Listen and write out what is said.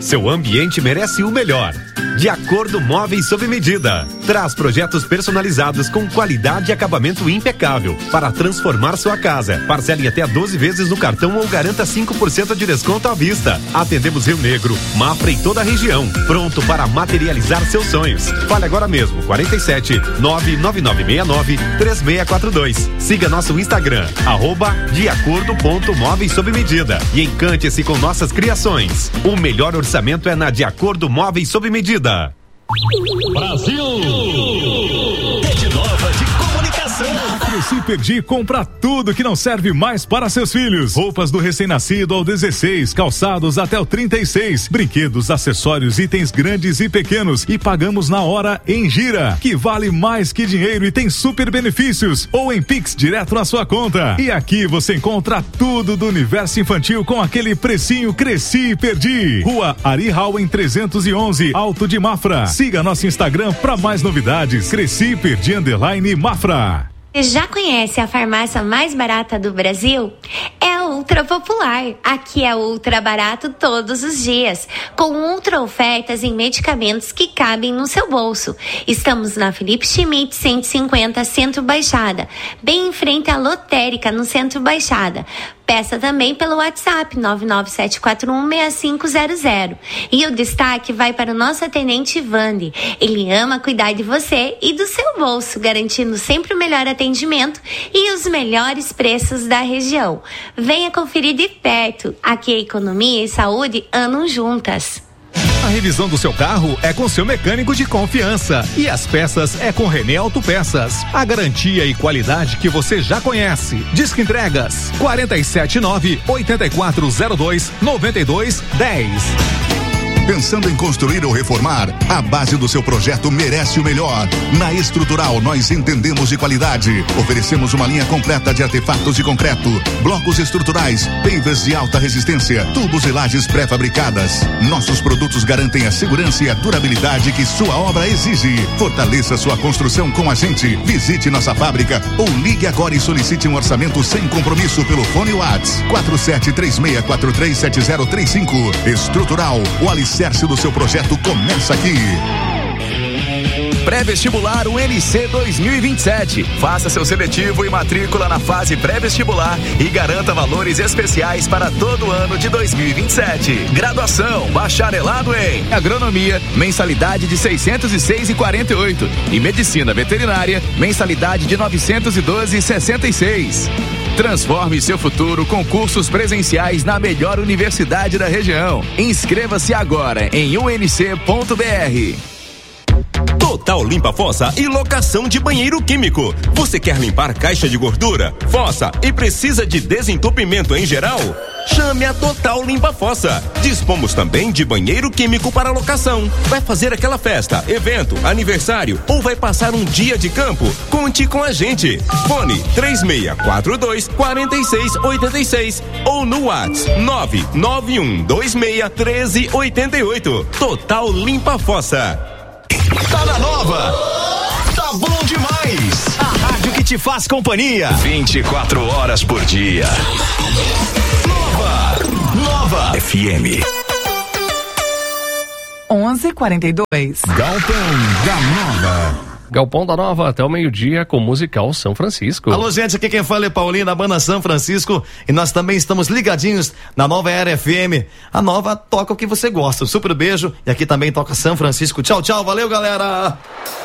Seu ambiente merece o melhor. De Acordo Móveis sob medida. Traz projetos personalizados com qualidade e acabamento impecável para transformar sua casa. Parcele até 12 vezes no cartão ou garanta 5% de desconto à vista. Atendemos Rio Negro, Mafra e toda a região. Pronto para materializar seus sonhos. Fale agora mesmo. 47 99969 3642. Siga nosso Instagram, @deacordo.móveis sob medida. E encante-se com nossas criações. O melhor orçamento é na De Acordo Móveis sob medida. Brasil! Rede Nova de Comunicação. Cresci Perdi compra tudo que não serve mais para seus filhos. Roupas do recém-nascido ao 16, calçados até o 36, brinquedos, acessórios, itens grandes e pequenos e pagamos na hora em Gira, que vale mais que dinheiro e tem super benefícios, ou em Pix direto na sua conta. E aqui você encontra tudo do universo infantil com aquele precinho Cresci Perdi. Rua Ari Hauen 311, Alto de Mafra. Siga nosso Instagram para mais novidades. Cresci Perdi _Mafra. Você já conhece a farmácia mais barata do Brasil? É a Ultra Popular. Aqui é ultra barato todos os dias, com ultra ofertas em medicamentos que cabem no seu bolso. Estamos na Felipe Schmidt 150, Centro Baixada, bem em frente à Lotérica, no Centro Baixada. Peça também pelo WhatsApp 997416500. E o destaque vai para o nosso atendente Vande. Ele ama cuidar de você e do seu bolso, garantindo sempre o melhor atendimento e os melhores preços da região. Venha conferir de perto. Aqui a economia e saúde andam juntas. A revisão do seu carro é com seu mecânico de confiança e as peças é com Renê Autopeças. A garantia e qualidade que você já conhece. Disque entregas 479-8402-9210. Pensando em construir ou reformar? A base do seu projeto merece o melhor. Na Estrutural nós entendemos de qualidade. Oferecemos uma linha completa de artefatos de concreto, blocos estruturais, pavers de alta resistência, tubos e lajes pré-fabricadas. Nossos produtos garantem a segurança e a durabilidade que sua obra exige. Fortaleça sua construção com a gente. Visite nossa fábrica ou ligue agora e solicite um orçamento sem compromisso pelo fone WhatsApp 4736437035. Estrutural, o alicerce do seu projeto começa aqui. Pré-vestibular UNC 2027. Faça seu seletivo e matrícula na fase pré-vestibular e garanta valores especiais para todo o ano de 2027. Graduação, bacharelado em agronomia, mensalidade de 606,48 e medicina veterinária, mensalidade de 912,66. Transforme seu futuro com cursos presenciais na melhor universidade da região. Inscreva-se agora em unc.br. Total Limpa Fossa e locação de banheiro químico. Você quer limpar caixa de gordura, fossa e precisa de desentupimento em geral? Chame a Total Limpa Fossa. Dispomos também de banheiro químico para locação. Vai fazer aquela festa, evento, aniversário ou vai passar um dia de campo? Conte com a gente. Fone 3642-4686 ou no WhatsApp 991261388. Total Limpa Fossa. Tá na Nova. Tá bom demais. A rádio que te faz companhia 24 horas por dia. Nova FM 11:42. Galpão da Nova. Galpão da Nova até o meio-dia com musical São Francisco. Alô, gente, aqui quem fala é Paulinho da banda São Francisco e nós também estamos ligadinhos na Nova Era FM. A Nova toca o que você gosta. Um super beijo e aqui também toca São Francisco. Tchau, tchau, valeu, galera.